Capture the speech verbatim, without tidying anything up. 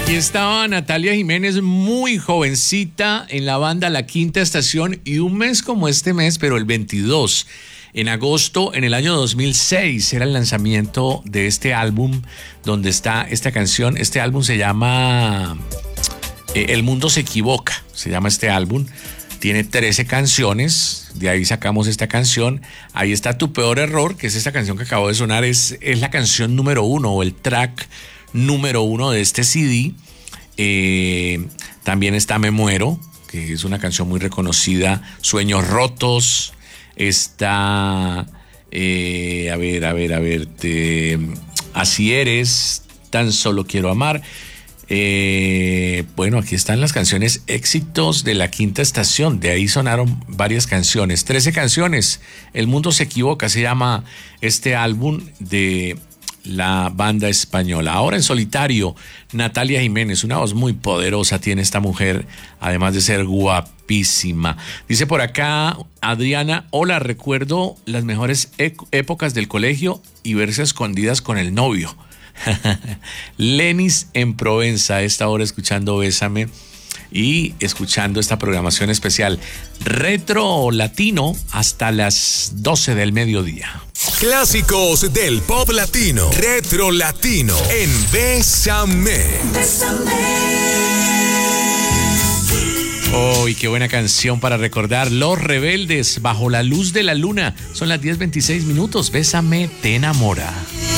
Y estaba Natalia Jiménez, muy jovencita, en la banda La Quinta Estación, y un mes como este mes, pero el veintidós, en agosto, en el año dos mil seis, era el lanzamiento de este álbum donde está esta canción. Este álbum se llama eh, El Mundo Se Equivoca, se llama este álbum. Tiene trece canciones, de ahí sacamos esta canción. Ahí está Tu Peor Error, que es esta canción que acabó de sonar, es, es la canción número uno o el track número uno de este C D. Eh, también está Me Muero, que es una canción muy reconocida. Sueños Rotos. Está, eh, a ver, a ver, a ver, te, Así Eres, Tan Solo Quiero Amar. Eh, bueno, aquí están las canciones éxitos de La Quinta Estación. De ahí sonaron varias canciones, trece canciones. El Mundo Se Equivoca se llama este álbum de la banda española. Ahora en solitario, Natalia Jiménez, una voz muy poderosa tiene esta mujer, además de ser guapísima. Dice por acá Adriana: hola, recuerdo las mejores épocas del colegio y verse escondidas con el novio. Lenis en Provenza, a esta hora escuchando Bésame y escuchando esta programación especial Retro Latino hasta las doce del mediodía. Clásicos del pop latino, Retro Latino en Bésame. Oh, y qué buena canción para recordar. Los Rebeldes, Bajo la Luz de la Luna. Son las diez veintiséis minutos. Bésame te enamora.